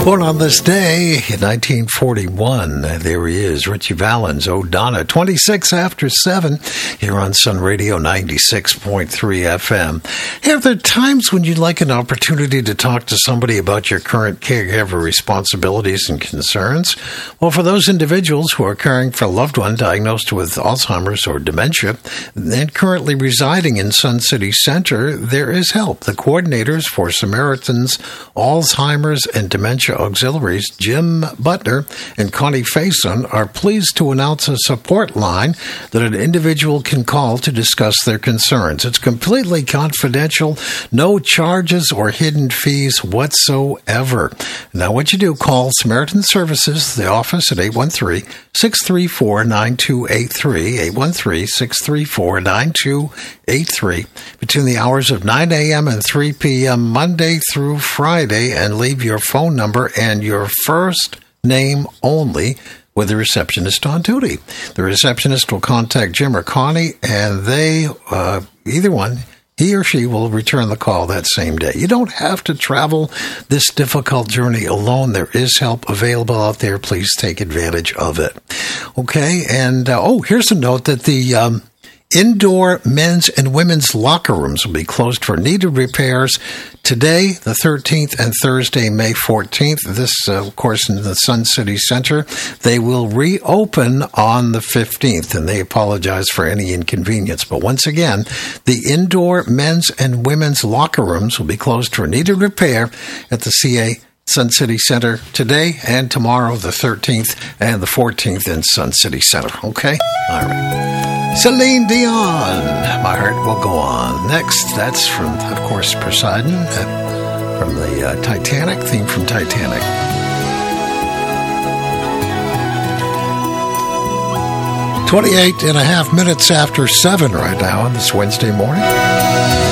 Born on this day in 1941, there he is, Richie Valens, O'Donnell, 26 after 7, here on Sun Radio 96.3 FM. Hey, are there times when you'd like an opportunity to talk to somebody about your current caregiver responsibilities and concerns? Well, for those individuals who are caring for a loved one diagnosed with Alzheimer's or dementia and currently residing in Sun City Center, there is help. The coordinators for Samaritan's Alzheimer's and Dementia Auxiliaries, Jim Butner and Connie Faison, are pleased to announce a support line that an individual can call to discuss their concerns. It's completely confidential, no charges or hidden fees whatsoever. Now, what you do, call Samaritan Services, the office at 813-634-9283, 813-634-9283, between the hours of 9 a.m. and 3 p.m. Monday through Friday, and leave your phone number and your first name only with the receptionist on duty. The receptionist will contact Jim or Connie, and they, either one, he or she will return the call that same day. You don't have to travel this difficult journey alone. There is help available out there. Please take advantage of it. Okay, and here's a note that the indoor men's and women's locker rooms will be closed for needed repairs today, the 13th, and Thursday, May 14th. This, of course, in the Sun City Center. They will reopen on the 15th, and they apologize for any inconvenience. But once again, the indoor men's and women's locker rooms will be closed for needed repair at the CA Sun City Center today and tomorrow, the 13th and the 14th in Sun City Center. Okay? All right. Celine Dion, My Heart Will Go On. Next, that's from, of course, Poseidon, from the Titanic, theme from Titanic. 28 and a half minutes after 7 right now on this Wednesday morning.